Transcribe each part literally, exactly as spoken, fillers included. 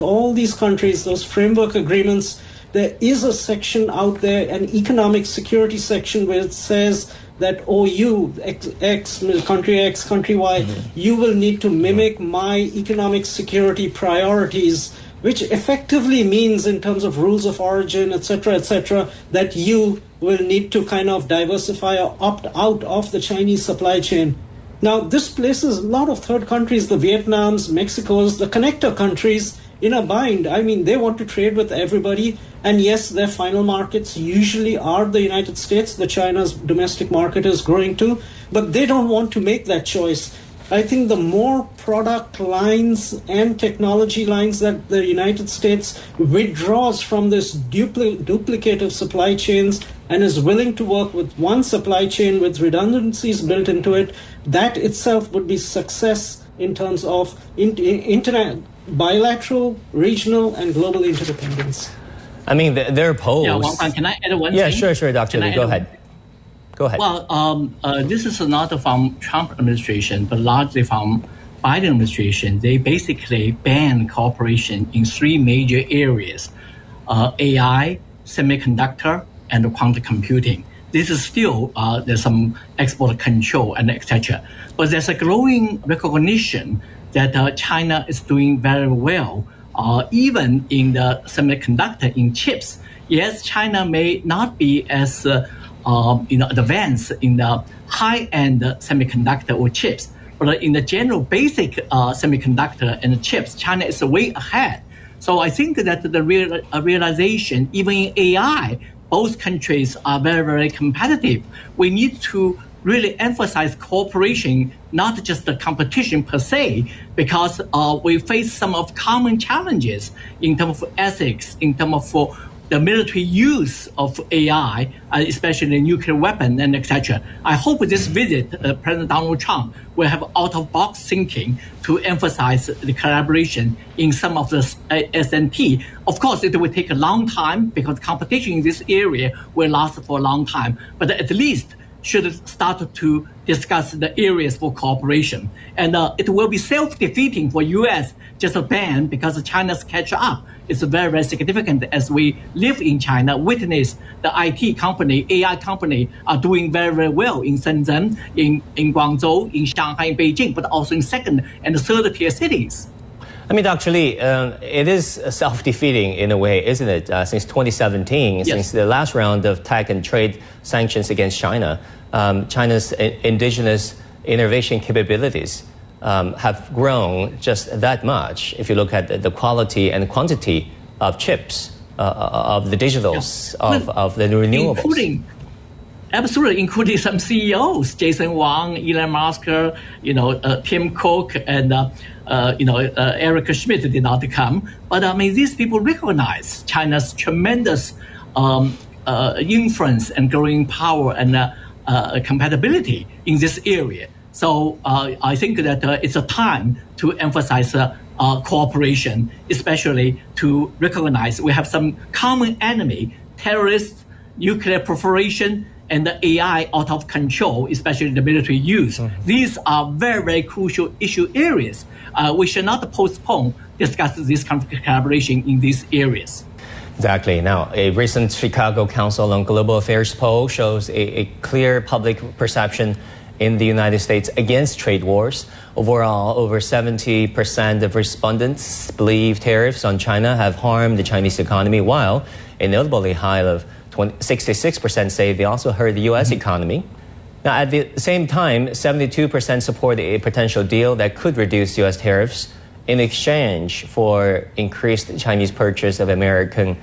all these countries, those framework agreements, there is a section out there, an economic security section, where it says that, oh, you, X, X country X, country Y, mm-hmm. you will need to mimic my economic security priorities, which effectively means, in terms of rules of origin, et cetera, et cetera, that you will need to kind of diversify or opt out of the Chinese supply chain. Now, this places a lot of third countries, the Vietnams, Mexicos, the connector countries, in a bind. I mean, they want to trade with everybody. And yes, their final markets usually are the United States. The China's domestic market is growing too. But they don't want to make that choice. I think the more product lines and technology lines that the United States withdraws from this dupli- duplicative supply chains and is willing to work with one supply chain with redundancies built into it, that itself would be success in terms of in- internet, bilateral, regional, and global interdependence. I mean, they're opposed. Yeah, Wang Fan, can I add one yeah, thing? Yeah, sure, sure, Doctor Li, go ahead. One? Go ahead. Well, um, uh, this is not from Trump administration, but largely from Biden administration. They basically banned cooperation in three major areas: uh, A I, semiconductor, and quantum computing. This is still uh, there's some export control and et cetera. But there's a growing recognition that uh, China is doing very well, uh, even in the semiconductor, in chips. Yes, China may not be as uh, uh, you know, advanced in the high-end semiconductor or chips, but in the general basic uh, semiconductor and chips, China is way ahead. So I think that the real, uh, realization, even in A I, both countries are very, very competitive. We need to really emphasize cooperation, not just the competition per se, because uh, we face some of common challenges in terms of ethics, in terms of the military use of A I, uh, especially the nuclear weapon and et cetera. I hope this visit, uh, President Donald Trump will have out-of-box thinking to emphasize the collaboration in some of the uh, S N T. Of course, it will take a long time because competition in this area will last for a long time, but at least should start to discuss the areas for cooperation. And uh, it will be self-defeating for U S just a ban because China's catch up is very, very significant as we live in China, witness the I T company, A I company are doing very, very well in Shenzhen, in, in Guangzhou, in Shanghai, in Beijing, but also in second and third tier cities. I mean, Doctor Li, um, it is self-defeating in a way, isn't it? Uh, since twenty seventeen, yes. Since the last round of tech and trade sanctions against China, um, China's indigenous innovation capabilities um, have grown just that much. If you look at the quality and quantity of chips, uh, of the digitals, yeah. of, of the renewables. Including Absolutely, including some C E Os, Jason Wang, Elon Musk, you know, uh, Tim Cook, and uh, uh, you know, uh, Eric Schmidt did not come. But I mean, these people recognize China's tremendous um, uh, influence and growing power and uh, uh, compatibility in this area. So uh, I think that uh, it's a time to emphasize uh, uh, cooperation, especially to recognize we have some common enemy: terrorists, nuclear proliferation, and the A I out of control, especially the military use. Mm-hmm. These are very, very crucial issue areas. Uh, we should not postpone discussing this kind of collaboration in these areas. Exactly. Now, a recent Chicago Council on Global Affairs poll shows a, a clear public perception in the United States against trade wars. Overall, over seventy percent of respondents believe tariffs on China have harmed the Chinese economy, while a notably high of sixty-six percent say they also hurt the U S economy. Now, at the same time, seventy-two percent support a potential deal that could reduce U S tariffs in exchange for increased Chinese purchase of American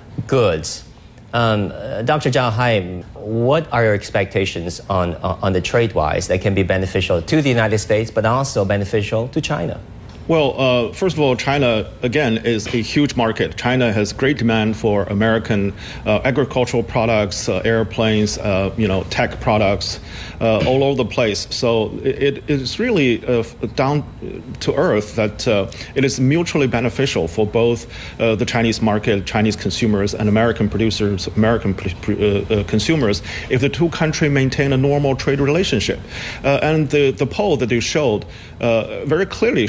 goods. Um, uh, Doctor Zhao Hai, what are your expectations on, on the trade-wise that can be beneficial to the United States, but also beneficial to China? Well, uh, first of all, China, again, is a huge market. China has great demand for American uh, agricultural products, uh, airplanes, uh, you know, tech products, uh, all over the place. So it, it is really uh, down to earth that uh, it is mutually beneficial for both uh, the Chinese market, Chinese consumers, and American producers, American uh, uh, consumers, if the two countries maintain a normal trade relationship. Uh, and the, the poll that you showed uh, very clearly showed that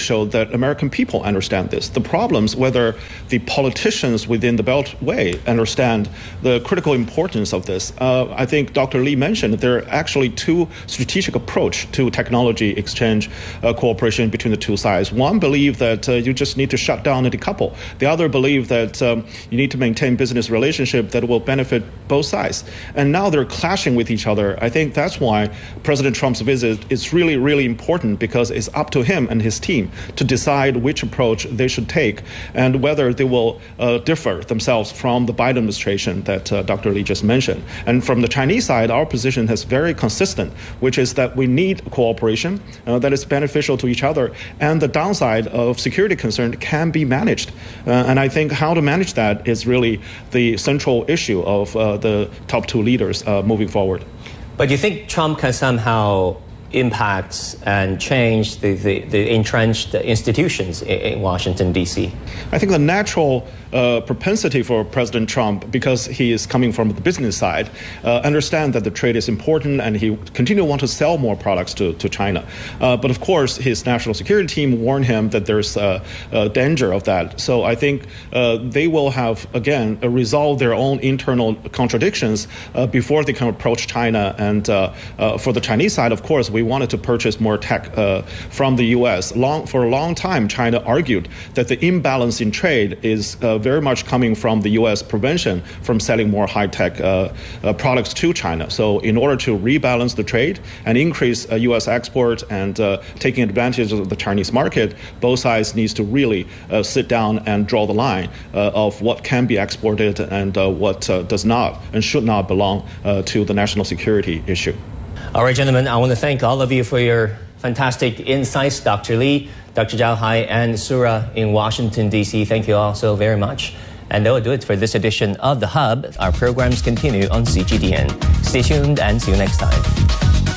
that American people understand this. The problems, whether the politicians within the Beltway understand the critical importance of this. Uh, I think Doctor Li mentioned there are actually two strategic approach to technology exchange uh, cooperation between the two sides. One believe that uh, you just need to shut down and decouple. The other believe that um, you need to maintain business relationship that will benefit both sides. And now they're clashing with each other. I think that's why President Trump's visit is really, really important, because it's up to him and his team to decide which approach they should take and whether they will uh, differ themselves from the Biden administration that uh, Doctor Li just mentioned. And from the Chinese side, our position is very consistent, which is that we need cooperation uh, that is beneficial to each other, and the downside of security concern can be managed. Uh, and I think how to manage that is really the central issue of uh, the top two leaders uh, moving forward. But do you think Trump can somehow impact and change the, the, the entrenched institutions in, in Washington, D C? I think the natural uh, propensity for President Trump, because he is coming from the business side, uh, understand that the trade is important and he continue to want to sell more products to, to China. Uh, but of course, his national security team warned him that there's a, a danger of that. So I think uh, they will have, again, uh, resolve their own internal contradictions uh, before they can approach China. And uh, uh, for the Chinese side, of course, we wanted to purchase more tech uh, from the U S. Long, for a long time, China argued that the imbalance in trade is uh, very much coming from the U S prevention from selling more high-tech uh, uh, products to China. So in order to rebalance the trade and increase uh, U S export and uh, taking advantage of the Chinese market, both sides needs to really uh, sit down and draw the line uh, of what can be exported and uh, what uh, does not and should not belong uh, to the national security issue. All right, gentlemen, I want to thank all of you for your fantastic insights. Doctor Li, Doctor Zhao Hai, and Sura in Washington, D C. Thank you all so very much. And that will do it for this edition of The Hub. Our programs continue on C G D N. Stay tuned and see you next time.